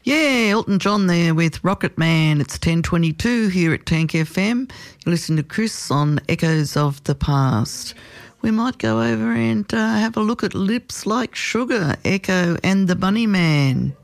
Yeah, Elton John there with Rocket Man. It's 10:22 here at Tank FM. You listen to Chris on Echoes of the Past. We might go over and have a look at Lips Like Sugar, Echo and the Bunny Man.